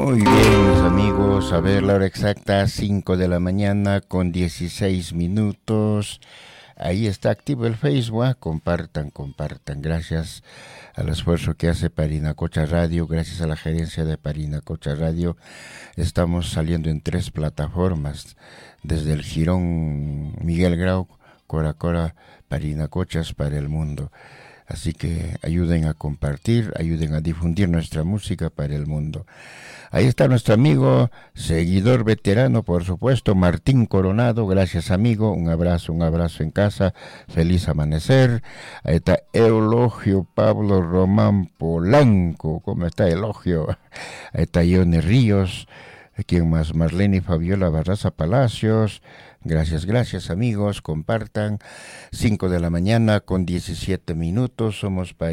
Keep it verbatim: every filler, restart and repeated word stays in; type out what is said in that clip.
Muy bien, mis amigos. A ver, la hora exacta, cinco de la mañana con dieciséis minutos. Ahí está activo el Facebook. ¿eh? Compartan, compartan. Gracias al esfuerzo que hace Parinacocha Radio, gracias a la gerencia de Parinacocha Radio. Estamos saliendo en tres plataformas. Desde el Jirón Miguel Grau, Cora Cora, Parinacochas para el mundo. Así que ayuden a compartir, ayuden a difundir nuestra música para el mundo. Ahí está nuestro amigo, seguidor veterano, por supuesto, Martín Coronado. Gracias, amigo. Un abrazo, un abrazo en casa. Feliz amanecer. Ahí está Eulogio Pablo Román Polanco. ¿Cómo está Elogio? Ahí está Ione Ríos. ¿Quién más? Marlene y Fabiola Barraza Palacios. Gracias, gracias, amigos. Compartan. cinco de la mañana con diecisiete minutos. Somos para